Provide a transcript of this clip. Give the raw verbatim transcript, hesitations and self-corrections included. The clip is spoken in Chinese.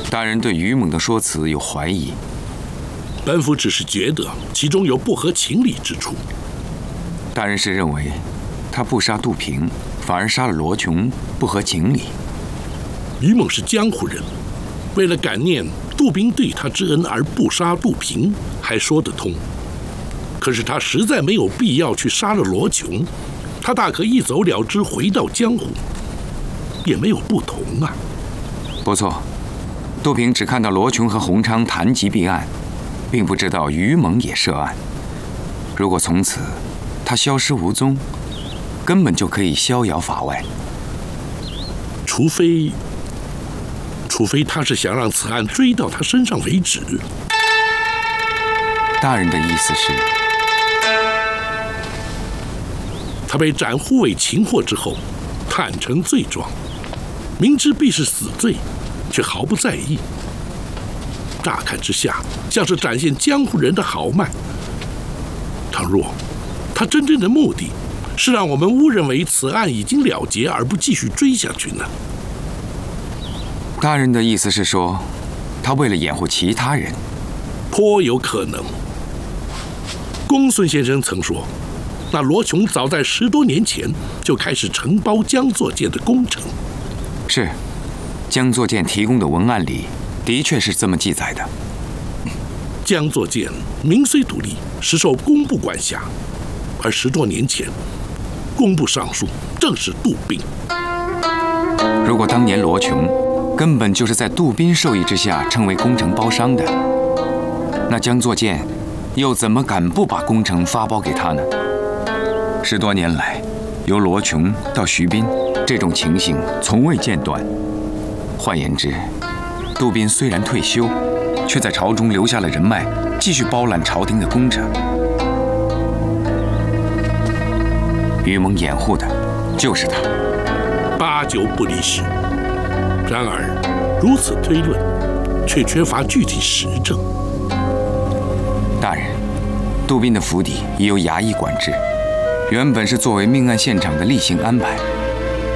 大人对于猛的说辞有怀疑。 本府只是觉得其中有不合情理之处。 大人是认为他不杀杜平，反而杀了罗琼，不合情理。 于猛是江湖人，为了感念杜宾对他之恩而不杀杜平，还说得通。可是他实在没有必要去杀了罗琼，他大可一走了之，回到江湖，也没有不同啊。 不错，杜平只看到罗琼和洪昌谈及弊案，并不知道于猛也涉案。如果从此他消失无踪，根本就可以逍遥法外。 除非，除非他是想让此案追到他身上为止。 大人的意思是， 他被斩护卫擒获之后，坦诚罪状，明知必是死罪，却毫不在意。乍看之下，像是展现江湖人的豪迈。倘若他真正的目的是让我们误认为此案已经了结，而不继续追下去呢？ 大人的意思是说，他为了掩护其他人， 颇有可能。公孙先生曾说，那罗琼早在十多年前就开始承包江作剑的工程。 是，江作剑提供的文案里的确是这么记载的。 江作剑名虽独立，实受工部管辖，而十多年前，工部尚书正是杜宾。 如果当年罗琼根本就是在杜宾授意之下成为工程包商的，那江作剑又怎么敢不把工程发包给他呢？十多年来，由罗琼到徐斌，这种情形从未间断。换言之，杜宾虽然退休，却在朝中留下了人脉，继续包揽朝廷的工程。于猛掩护的就是他， 八九不离十。然而，如此推论，却缺乏具体实证。 大人，杜宾的府邸已由衙役管制，原本是作为命案现场的例行安排。